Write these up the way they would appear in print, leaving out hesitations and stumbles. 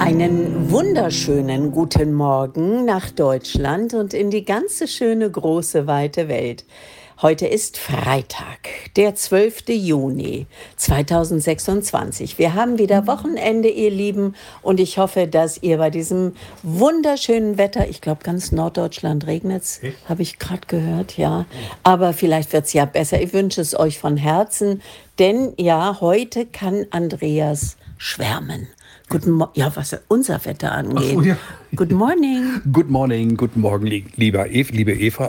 Einen wunderschönen guten Morgen nach Deutschland und in die ganze schöne, große, weite Welt. Heute ist Freitag, der 12. Juni 2026. Wir haben wieder Wochenende, ihr Lieben, und ich hoffe, dass ihr bei diesem wunderschönen Wetter, ich glaube, ganz Norddeutschland regnet es, habe ich gerade gehört, ja, aber vielleicht wird es ja besser. Ich wünsche es euch von Herzen, denn ja, heute kann Andreas schwärmen. Guten Morgen, ja, was unser Wetter angeht. Ach so, ja. Good morning. Good morning, guten Morgen, liebe Eva.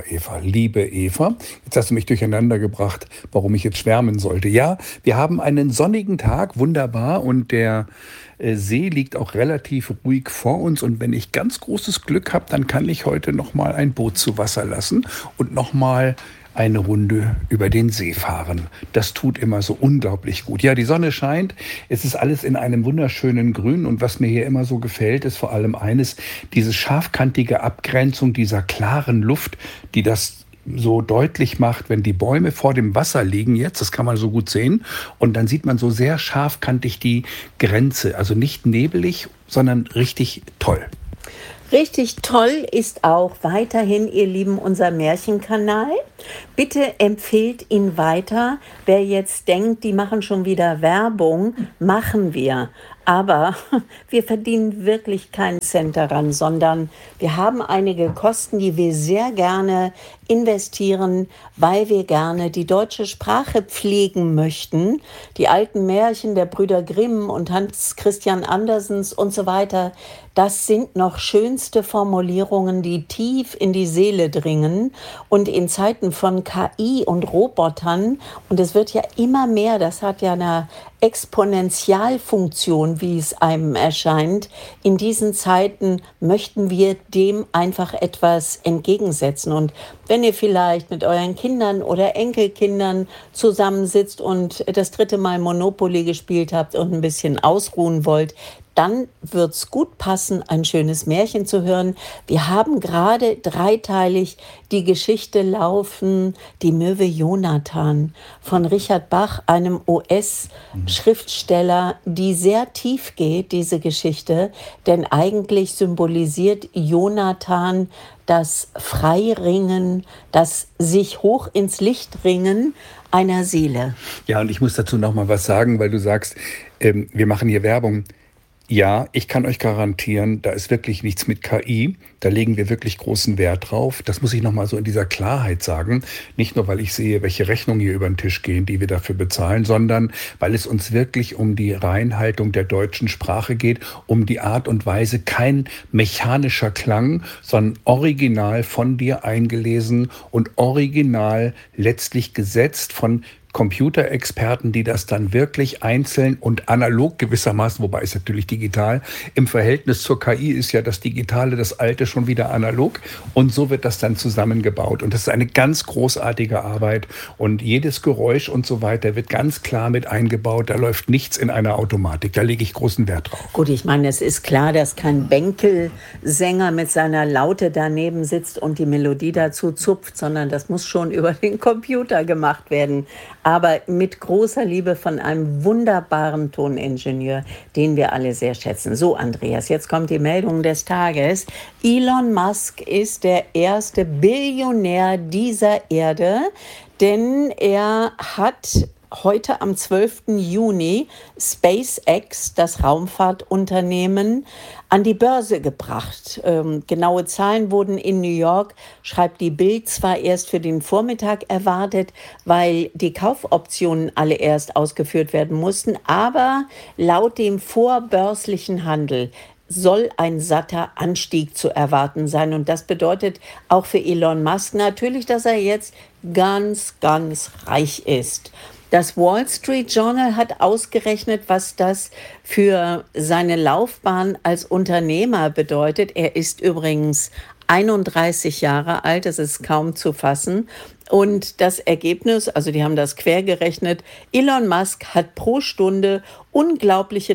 Jetzt hast du mich durcheinander gebracht, warum ich jetzt schwärmen sollte. Ja, wir haben einen sonnigen Tag, wunderbar, und der See liegt auch relativ ruhig vor uns. Und wenn ich ganz großes Glück habe, dann kann ich heute nochmal ein Boot zu Wasser lassen und nochmal eine Runde über den See fahren. Das tut immer so unglaublich gut. Ja, die Sonne scheint, es ist alles in einem wunderschönen Grün, und was mir hier immer so gefällt, ist vor allem eines, diese scharfkantige Abgrenzung dieser klaren Luft, die das so deutlich macht, wenn die Bäume vor dem Wasser liegen jetzt, das kann man so gut sehen, und dann sieht man so sehr scharfkantig die Grenze, also nicht nebelig, sondern richtig toll. Richtig toll ist auch weiterhin, ihr Lieben, unser Märchenkanal. Bitte empfehlt ihn weiter. Wer jetzt denkt, die machen schon wieder Werbung, machen wir. Aber wir verdienen wirklich keinen Cent daran, sondern wir haben einige Kosten, die wir sehr gerne investieren, weil wir gerne die deutsche Sprache pflegen möchten. Die alten Märchen der Brüder Grimm und Hans Christian Andersens und so weiter, das sind noch schönste Formulierungen, die tief in die Seele dringen. Und in Zeiten von KI und Robotern, und es wird ja immer mehr, das hat ja eine Exponentialfunktion, wie es einem erscheint. In diesen Zeiten möchten wir dem einfach etwas entgegensetzen. Und wenn ihr vielleicht mit euren Kindern oder Enkelkindern zusammensitzt und das 3. Mal Monopoly gespielt habt und ein bisschen ausruhen wollt, dann wird's gut passen, ein schönes Märchen zu hören. Wir haben gerade dreiteilig die Geschichte laufen, die Möwe Jonathan von Richard Bach, einem US-Schriftsteller, die sehr tief geht, diese Geschichte, denn eigentlich symbolisiert Jonathan das Freiringen, das sich hoch ins Licht ringen einer Seele. Ja, und ich muss dazu noch mal was sagen, weil du sagst, wir machen hier Werbung. Ja, ich kann euch garantieren, da ist wirklich nichts mit KI. Da legen wir wirklich großen Wert drauf. Das muss ich nochmal so in dieser Klarheit sagen. Nicht nur, weil ich sehe, welche Rechnungen hier über den Tisch gehen, die wir dafür bezahlen, sondern weil es uns wirklich um die Reinhaltung der deutschen Sprache geht, um die Art und Weise, kein mechanischer Klang, sondern original von dir eingelesen und original letztlich gesetzt von Computerexperten, die das dann wirklich einzeln und analog gewissermaßen, wobei es natürlich digital, im Verhältnis zur KI ist ja das Digitale, das Alte schon wieder analog, und so wird das dann zusammengebaut. Und das ist eine ganz großartige Arbeit, und jedes Geräusch und so weiter wird ganz klar mit eingebaut. Da läuft nichts in einer Automatik. Da lege ich großen Wert drauf. Gut, ich meine, es ist klar, dass kein Bänkelsänger mit seiner Laute daneben sitzt und die Melodie dazu zupft, sondern das muss schon über den Computer gemacht werden. Aber mit großer Liebe von einem wunderbaren Toningenieur, den wir alle sehr schätzen. So, Andreas, jetzt kommt die Meldung des Tages. Elon Musk ist der erste Billionär dieser Erde, denn er hat heute am 12. Juni SpaceX, das Raumfahrtunternehmen, an die Börse gebracht. Genaue Zahlen wurden in New York, schreibt die Bild, zwar erst für den Vormittag erwartet, weil die Kaufoptionen alle erst ausgeführt werden mussten, aber laut dem vorbörslichen Handel soll ein satter Anstieg zu erwarten sein. Und das bedeutet auch für Elon Musk natürlich, dass er jetzt ganz, ganz reich ist. Das Wall Street Journal hat ausgerechnet, was das für seine Laufbahn als Unternehmer bedeutet. Er ist übrigens 31 Jahre alt, das ist kaum zu fassen. Und das Ergebnis, also die haben das quer gerechnet, Elon Musk hat pro Stunde unglaubliche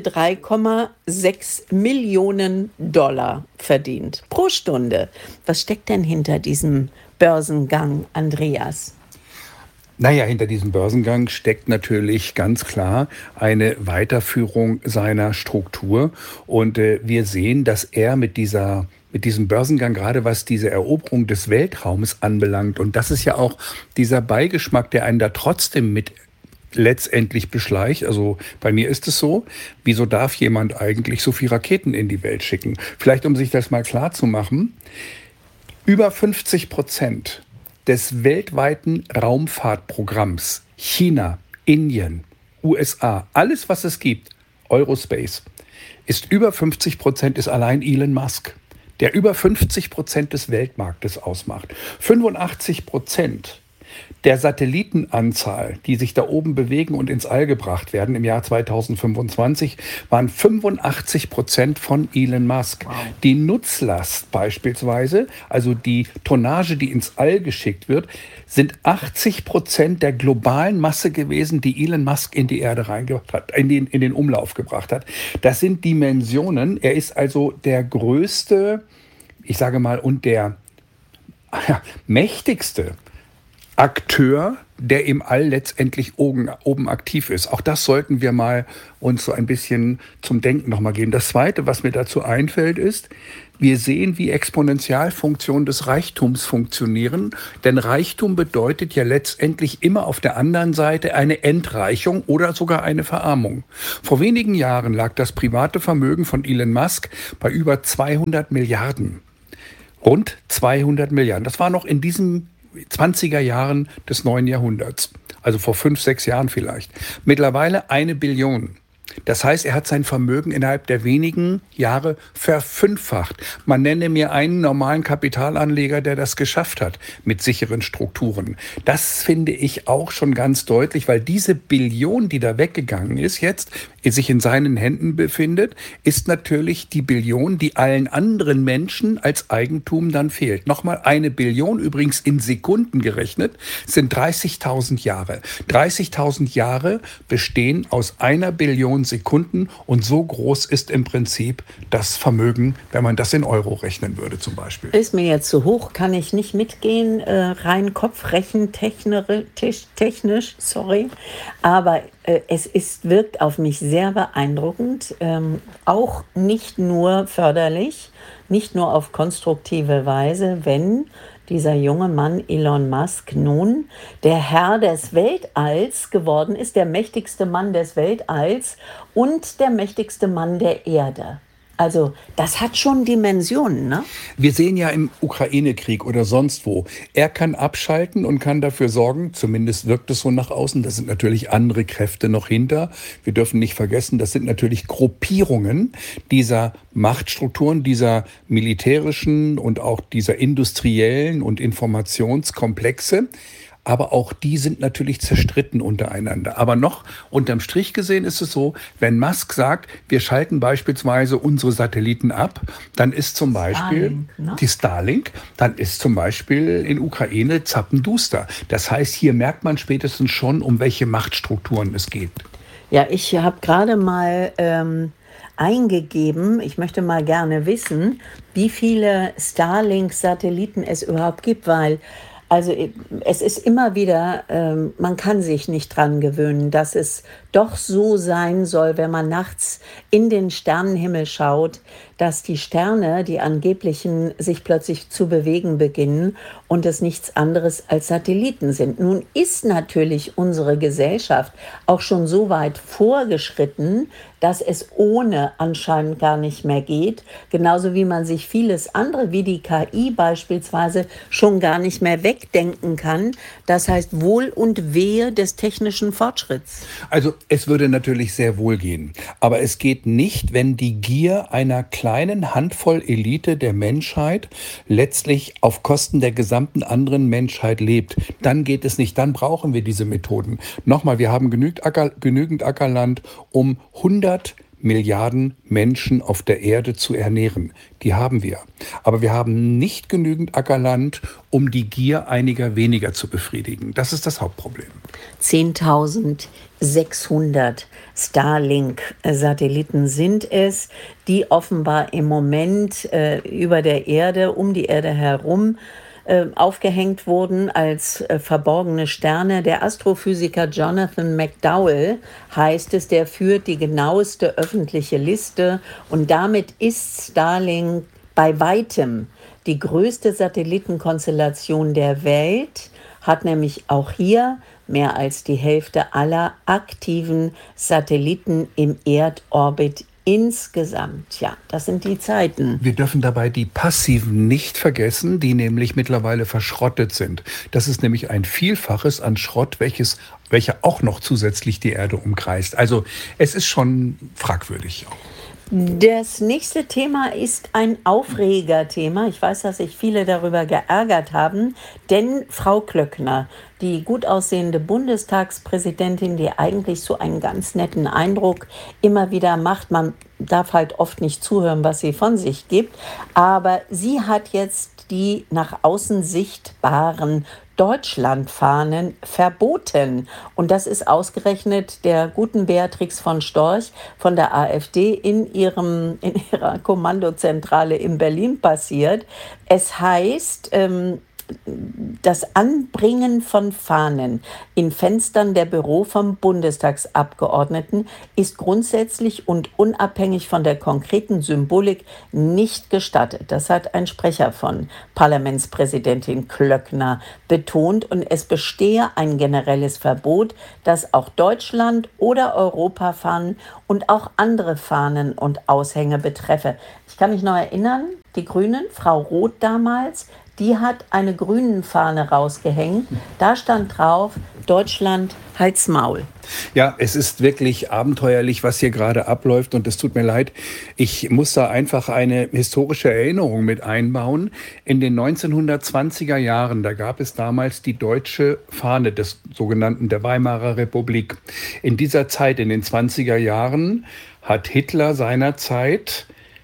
3,6 Millionen Dollar verdient. Pro Stunde. Was steckt denn hinter diesem Börsengang, Andreas? Naja, hinter diesem Börsengang steckt natürlich ganz klar eine Weiterführung seiner Struktur. Und wir sehen, dass er mit diesem Börsengang, gerade was diese Eroberung des Weltraums anbelangt, und das ist ja auch dieser Beigeschmack, der einen da trotzdem mit letztendlich beschleicht. Also bei mir ist es so, wieso darf jemand eigentlich so viele Raketen in die Welt schicken? Vielleicht, um sich das mal klar zu machen, über 50% des weltweiten Raumfahrtprogramms, China, Indien, USA, alles was es gibt, Eurospace, ist über 50% ist allein Elon Musk, der über 50% des Weltmarktes ausmacht. 85% der Satellitenanzahl, die sich da oben bewegen und ins All gebracht werden im Jahr 2025, waren 85% von Elon Musk. Wow. Die Nutzlast beispielsweise, also die Tonnage, die ins All geschickt wird, sind 80% der globalen Masse gewesen, die Elon Musk in die Erde reingebracht hat, in den Umlauf gebracht hat. Das sind Dimensionen. Er ist also der größte, ich sage mal, und der mächtigste Akteur, der im All letztendlich oben aktiv ist. Auch das sollten wir mal uns so ein bisschen zum Denken nochmal geben. Das Zweite, was mir dazu einfällt, ist, wir sehen, wie Exponentialfunktionen des Reichtums funktionieren. Denn Reichtum bedeutet ja letztendlich immer auf der anderen Seite eine Entreichung oder sogar eine Verarmung. Vor wenigen Jahren lag das private Vermögen von Elon Musk bei über 200 Milliarden. Rund 200 Milliarden. Das war noch in diesem 20er Jahren des neuen Jahrhunderts, also vor 5, 6 Jahren vielleicht. Mittlerweile 1 Billion. Das heißt, er hat sein Vermögen innerhalb der wenigen Jahre verfünffacht. Man nenne mir einen normalen Kapitalanleger, der das geschafft hat mit sicheren Strukturen. Das finde ich auch schon ganz deutlich, weil diese Billion, die da weggegangen ist, jetzt sich in seinen Händen befindet, ist natürlich die Billion, die allen anderen Menschen als Eigentum dann fehlt. Nochmal 1 Billion, übrigens in Sekunden gerechnet, sind 30.000 Jahre. 30.000 Jahre bestehen aus 1 Billion Sekunden und so groß ist im Prinzip das Vermögen, wenn man das in Euro rechnen würde zum Beispiel. Ist mir jetzt zu hoch, kann ich nicht mitgehen, rein kopfrechentechnisch, sorry, aber wirkt auf mich sehr beeindruckend, auch nicht nur förderlich, nicht nur auf konstruktive Weise, wenn dieser junge Mann Elon Musk nun der Herr des Weltalls geworden ist, der mächtigste Mann des Weltalls und der mächtigste Mann der Erde. Also das hat schon Dimensionen, ne? Wir sehen ja im Ukraine-Krieg oder sonst wo, er kann abschalten und kann dafür sorgen, zumindest wirkt es so nach außen, da sind natürlich andere Kräfte noch hinter. Wir dürfen nicht vergessen, das sind natürlich Gruppierungen dieser Machtstrukturen, dieser militärischen und auch dieser industriellen und Informationskomplexe. Aber auch die sind natürlich zerstritten untereinander. Aber noch unterm Strich gesehen ist es so, wenn Musk sagt, wir schalten beispielsweise unsere Satelliten ab, dann ist zum Beispiel die Starlink, dann ist zum Beispiel in Ukraine zappenduster. Das heißt, hier merkt man spätestens schon, um welche Machtstrukturen es geht. Ja, ich habe gerade mal eingegeben, ich möchte mal gerne wissen, wie viele Starlink-Satelliten es überhaupt gibt, weil also es ist immer wieder, man kann sich nicht dran gewöhnen, dass es doch so sein soll, wenn man nachts in den Sternenhimmel schaut, dass die Sterne, die angeblichen, sich plötzlich zu bewegen beginnen und es nichts anderes als Satelliten sind. Nun ist natürlich unsere Gesellschaft auch schon so weit vorgeschritten, dass es ohne anscheinend gar nicht mehr geht. Genauso wie man sich vieles andere, wie die KI beispielsweise, schon gar nicht mehr wegdenken kann. Das heißt Wohl und Wehe des technischen Fortschritts. Also es würde natürlich sehr wohl gehen. Aber es geht nicht, wenn die Gier einer kleinen Handvoll Elite der Menschheit letztlich auf Kosten der gesamten anderen Menschheit lebt. Dann geht es nicht. Dann brauchen wir diese Methoden. Nochmal, wir haben genügend Ackerland, um 100 Milliarden Menschen auf der Erde zu ernähren. Die haben wir. Aber wir haben nicht genügend Ackerland, um die Gier einiger weniger zu befriedigen. Das ist das Hauptproblem. 10.600 Starlink-Satelliten sind es, die offenbar im Moment über der Erde, um die Erde herum aufgehängt wurden als verborgene Sterne. Der Astrophysiker Jonathan McDowell heißt es, der führt die genaueste öffentliche Liste und damit ist Starlink bei weitem die größte Satellitenkonstellation der Welt, hat nämlich auch hier mehr als die Hälfte aller aktiven Satelliten im Erdorbit insgesamt. Ja, das sind die Zeiten. Wir dürfen dabei die passiven nicht vergessen, die nämlich mittlerweile verschrottet sind. Das ist nämlich ein Vielfaches an Schrott, welcher auch noch zusätzlich die Erde umkreist. Also es ist schon fragwürdig auch. Das nächste Thema ist ein Aufregerthema. Ich weiß, dass sich viele darüber geärgert haben, denn Frau Klöckner, die gut aussehende Bundestagspräsidentin, die eigentlich so einen ganz netten Eindruck immer wieder macht, man darf halt oft nicht zuhören, was sie von sich gibt, aber sie hat jetzt die nach außen sichtbaren Deutschlandfahnen verboten. Und das ist ausgerechnet der guten Beatrix von Storch von der AfD in ihrer Kommandozentrale in Berlin passiert. Es heißt, das Anbringen von Fahnen in Fenstern der Büro vom Bundestagsabgeordneten ist grundsätzlich und unabhängig von der konkreten Symbolik nicht gestattet. Das hat ein Sprecher von Parlamentspräsidentin Klöckner betont. Und es bestehe ein generelles Verbot, das auch Deutschland oder Europafahnen und auch andere Fahnen und Aushänge betreffe. Ich kann mich noch erinnern, die Grünen, Frau Roth damals, die hat eine grüne Fahne rausgehängt. Da stand drauf, Deutschland, halt's Maul. Ja, es ist wirklich abenteuerlich, was hier gerade abläuft und es tut mir leid. Ich muss da einfach eine historische Erinnerung mit einbauen. In den 1920er Jahren, da gab es damals die deutsche Fahne des sogenannten der Weimarer Republik. In dieser Zeit, in den 20er Jahren, hat Hitler seinerzeit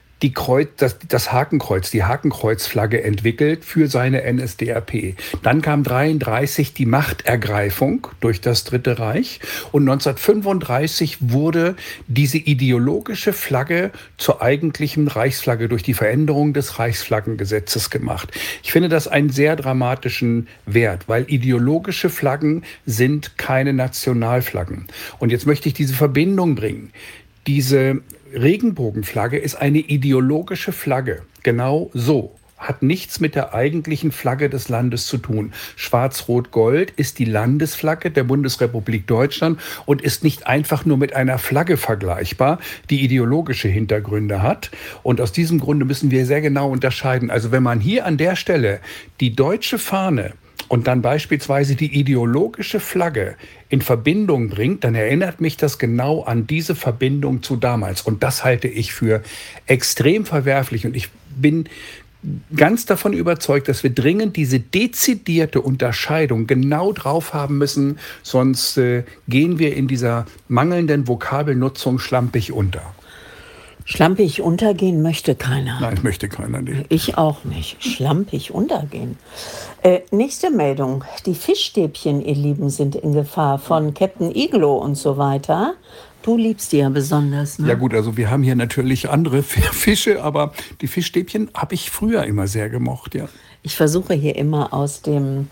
das Hakenkreuz, die Hakenkreuzflagge entwickelt für seine NSDAP. Dann kam 1933 die Machtergreifung durch das Dritte Reich und 1935 wurde diese ideologische Flagge zur eigentlichen Reichsflagge durch die Veränderung des Reichsflaggengesetzes gemacht. Ich finde das einen sehr dramatischen Wert, weil ideologische Flaggen sind keine Nationalflaggen. Und jetzt möchte ich diese Verbindung bringen. Diese Regenbogenflagge ist eine ideologische Flagge. Genau so. Hat nichts mit der eigentlichen Flagge des Landes zu tun. Schwarz-Rot-Gold ist die Landesflagge der Bundesrepublik Deutschland und ist nicht einfach nur mit einer Flagge vergleichbar, die ideologische Hintergründe hat. Und aus diesem Grunde müssen wir sehr genau unterscheiden. Also wenn man hier an der Stelle die deutsche Fahne und dann beispielsweise die ideologische Flagge in Verbindung bringt, dann erinnert mich das genau an diese Verbindung zu damals. Und das halte ich für extrem verwerflich. Und ich bin ganz davon überzeugt, dass wir dringend diese dezidierte Unterscheidung genau drauf haben müssen, sonst gehen wir in dieser mangelnden Vokabelnutzung schlampig unter. Schlampig untergehen möchte keiner. Nein, möchte keiner nicht. Ich auch nicht. Schlampig untergehen. Nächste Meldung. Die Fischstäbchen, ihr Lieben, sind in Gefahr von Captain Iglo und so weiter. Du liebst die ja besonders, ne? Ja gut, also wir haben hier natürlich andere Fische, aber die Fischstäbchen habe ich früher immer sehr gemocht, ja. Ich versuche hier immer aus dem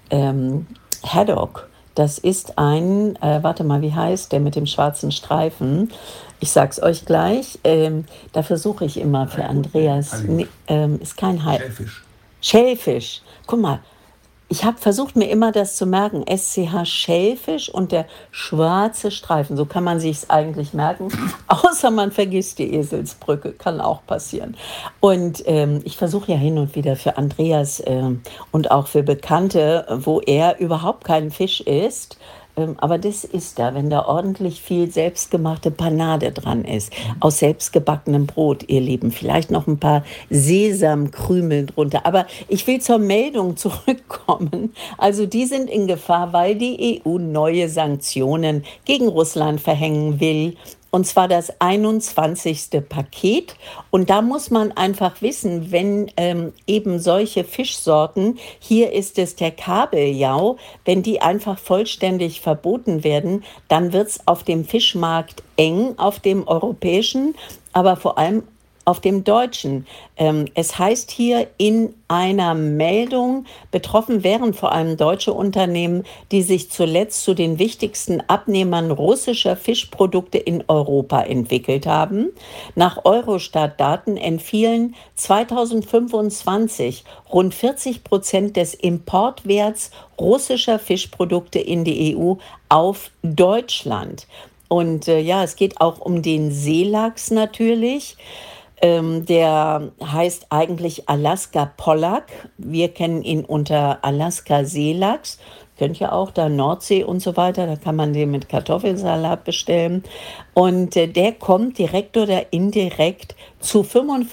Haddock. Das ist ein, warte mal, wie heißt der mit dem schwarzen Streifen? Ich sag's euch gleich. Da versuche ich immer für Andreas. Ist kein Schellfisch. Schellfisch. Guck mal, ich habe versucht, mir immer das zu merken. SCH Schellfisch und der schwarze Streifen. So kann man sich's eigentlich merken. Außer man vergisst die Eselsbrücke. Kann auch passieren. Und ich versuche ja hin und wieder für Andreas und auch für Bekannte, wo er überhaupt kein Fisch isst. Aber das ist da, wenn da ordentlich viel selbstgemachte Panade dran ist, aus selbstgebackenem Brot, ihr Lieben. Vielleicht noch ein paar Sesamkrümel drunter. Aber ich will zur Meldung zurückkommen. Also die sind in Gefahr, weil die EU neue Sanktionen gegen Russland verhängen will. Und zwar das 21. Paket. Und da muss man einfach wissen, wenn eben solche Fischsorten, hier ist es der Kabeljau, wenn die einfach vollständig verboten werden, dann wird es auf dem Fischmarkt eng, auf dem europäischen, aber vor allem auf dem Deutschen. Es heißt hier in einer Meldung, betroffen wären vor allem deutsche Unternehmen, die sich zuletzt zu den wichtigsten Abnehmern russischer Fischprodukte in Europa entwickelt haben. Nach Eurostat-Daten entfielen 2025 rund 40% des Importwerts russischer Fischprodukte in die EU auf Deutschland. Und es geht auch um den Seelachs natürlich. Der heißt eigentlich Alaska Pollack. Wir kennen ihn unter Alaska Seelachs. Kennt ja auch da Nordsee und so weiter. Da kann man den mit Kartoffelsalat bestellen. Und der kommt direkt oder indirekt zu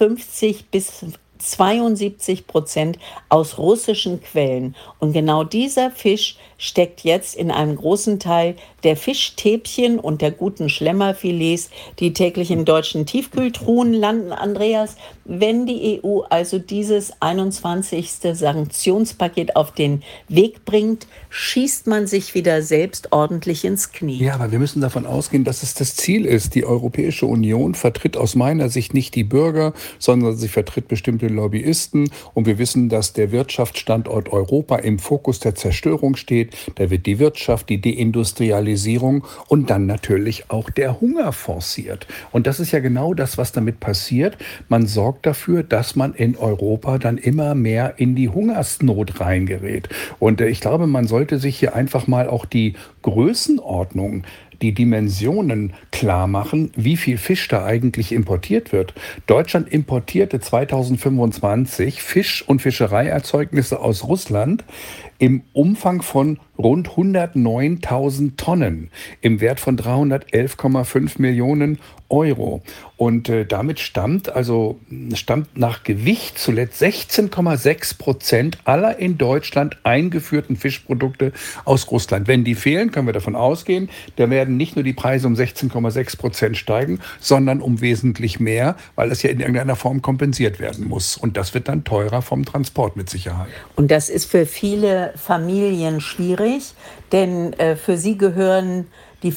55 bis 72% aus russischen Quellen. Und genau dieser Fisch steckt jetzt in einem großen Teil der Fischstäbchen und der guten Schlemmerfilets, die täglich in deutschen Tiefkühltruhen landen. Andreas, wenn die EU also dieses 21. Sanktionspaket auf den Weg bringt, schießt man sich wieder selbst ordentlich ins Knie. Ja, aber wir müssen davon ausgehen, dass es das Ziel ist. Die Europäische Union vertritt aus meiner Sicht nicht die Bürger, sondern sie vertritt bestimmte Lobbyisten. Und wir wissen, dass der Wirtschaftsstandort Europa im Fokus der Zerstörung steht. Da wird die Wirtschaft, die Deindustrialisierung und dann natürlich auch der Hunger forciert. Und das ist ja genau das, was damit passiert. Man sorgt dafür, dass man in Europa dann immer mehr in die Hungersnot reingerät. Und ich glaube, man sollte sich hier einfach mal auch die Größenordnung, die Dimensionen klar machen, wie viel Fisch da eigentlich importiert wird. Deutschland importierte 2025 Fisch- und Fischereierzeugnisse aus Russland im Umfang von rund 109.000 Tonnen im Wert von 311,5 Millionen Euro. Und damit stammt nach Gewicht zuletzt 16,6% aller in Deutschland eingeführten Fischprodukte aus Russland. Wenn die fehlen, können wir davon ausgehen, da werden nicht nur die Preise um 16,6% steigen, sondern um wesentlich mehr, weil das ja in irgendeiner Form kompensiert werden muss. Und das wird dann teurer vom Transport mit Sicherheit. Und das ist für viele Familien schwierig, denn für sie gehören die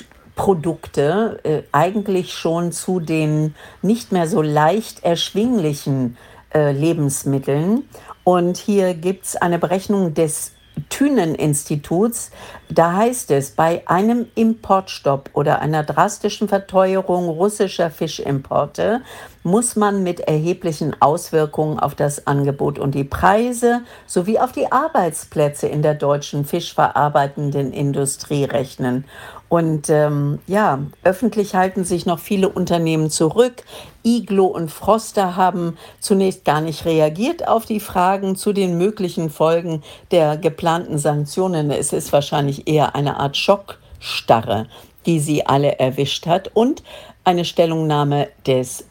Fischprodukte eigentlich schon zu den nicht mehr so leicht erschwinglichen Lebensmitteln. Und hier gibt es eine Berechnung des Thünen-Instituts. Da heißt es, bei einem Importstopp oder einer drastischen Verteuerung russischer Fischimporte muss man mit erheblichen Auswirkungen auf das Angebot und die Preise sowie auf die Arbeitsplätze in der deutschen fischverarbeitenden Industrie rechnen. Und öffentlich halten sich noch viele Unternehmen zurück. Iglo und Froster haben zunächst gar nicht reagiert auf die Fragen zu den möglichen Folgen der geplanten Sanktionen. Es ist wahrscheinlich eher eine Art Schockstarre, die sie alle erwischt hat. Und eine Stellungnahme des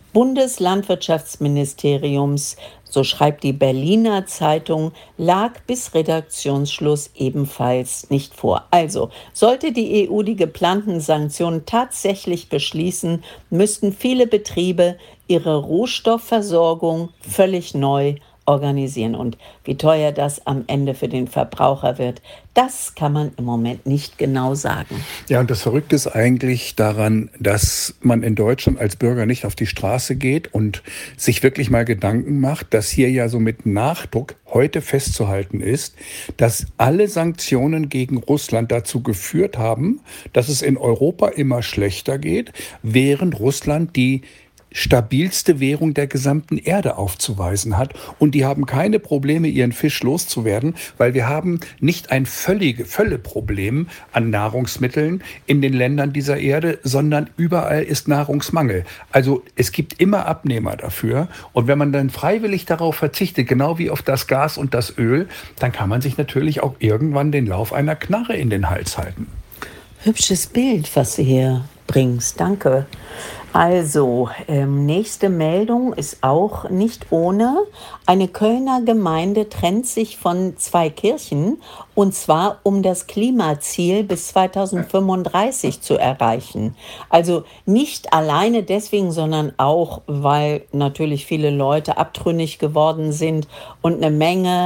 Bundeslandwirtschaftsministeriums, so schreibt die Berliner Zeitung, lag bis Redaktionsschluss ebenfalls nicht vor. Also, sollte die EU die geplanten Sanktionen tatsächlich beschließen, müssten viele Betriebe ihre Rohstoffversorgung völlig neu organisieren. Und wie teuer das am Ende für den Verbraucher wird, das kann man im Moment nicht genau sagen. Ja, und das Verrückte ist eigentlich daran, dass man in Deutschland als Bürger nicht auf die Straße geht und sich wirklich mal Gedanken macht, dass hier ja so mit Nachdruck heute festzuhalten ist, dass alle Sanktionen gegen Russland dazu geführt haben, dass es in Europa immer schlechter geht, während Russland die stabilste Währung der gesamten Erde aufzuweisen hat. Und die haben keine Probleme, ihren Fisch loszuwerden, weil wir haben nicht ein Völleproblem an Nahrungsmitteln in den Ländern dieser Erde, sondern überall ist Nahrungsmangel. Also es gibt immer Abnehmer dafür. Und wenn man dann freiwillig darauf verzichtet, genau wie auf das Gas und das Öl, dann kann man sich natürlich auch irgendwann den Lauf einer Knarre in den Hals halten. Hübsches Bild, was du hier bringst. Danke. Also, nächste Meldung ist auch nicht ohne. Eine Kölner Gemeinde trennt sich von 2 Kirchen, und zwar um das Klimaziel bis 2035 zu erreichen. Also nicht alleine deswegen, sondern auch, weil natürlich viele Leute abtrünnig geworden sind und eine Menge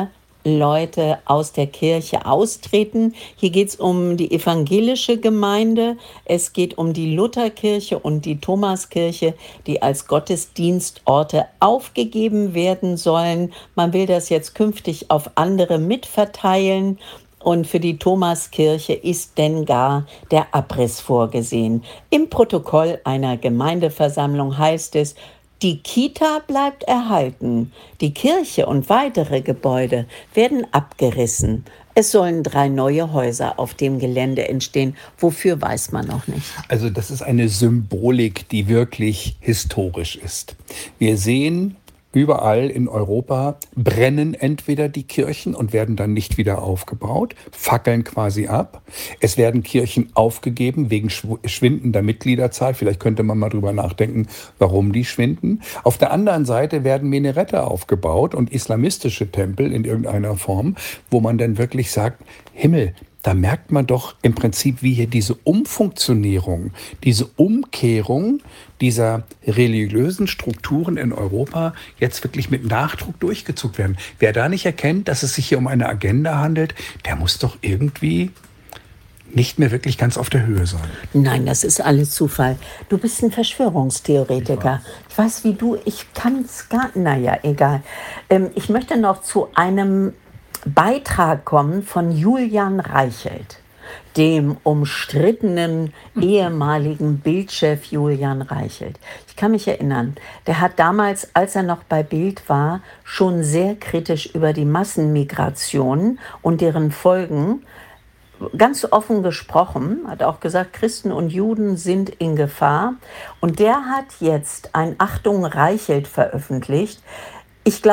Leute aus der Kirche austreten. Hier geht es um die evangelische Gemeinde, es geht um die Lutherkirche und die Thomaskirche, die als Gottesdienstorte aufgegeben werden sollen. Man will das jetzt künftig auf andere mitverteilen. Und für die Thomaskirche ist denn gar der Abriss vorgesehen. Im Protokoll einer Gemeindeversammlung heißt es, die Kita bleibt erhalten, die Kirche und weitere Gebäude werden abgerissen. Es sollen 3 neue Häuser auf dem Gelände entstehen. Wofür, weiß man noch nicht. Also das ist eine Symbolik, die wirklich historisch ist. Wir sehen, überall in Europa brennen entweder die Kirchen und werden dann nicht wieder aufgebaut, fackeln quasi ab. Es werden Kirchen aufgegeben wegen schwindender Mitgliederzahl. Vielleicht könnte man mal drüber nachdenken, warum die schwinden. Auf der anderen Seite werden Minarette aufgebaut und islamistische Tempel in irgendeiner Form, wo man dann wirklich sagt, Himmel, da merkt man doch im Prinzip, wie hier diese Umfunktionierung, diese Umkehrung dieser religiösen Strukturen in Europa jetzt wirklich mit Nachdruck durchgezogen werden. Wer da nicht erkennt, dass es sich hier um eine Agenda handelt, der muss doch irgendwie nicht mehr wirklich ganz auf der Höhe sein. Nein, das ist alles Zufall. Du bist ein Verschwörungstheoretiker. Ich weiß wie du, ich kann es gar... Naja, egal. Ich möchte noch zu einem Beitrag kommen von Julian Reichelt, dem umstrittenen ehemaligen Bildchef Julian Reichelt. Ich kann mich erinnern, der hat damals, als er noch bei Bild war, schon sehr kritisch über die Massenmigration und deren Folgen ganz offen gesprochen, hat auch gesagt, Christen und Juden sind in Gefahr. Und der hat jetzt ein Achtung Reichelt veröffentlicht. Ich glaube,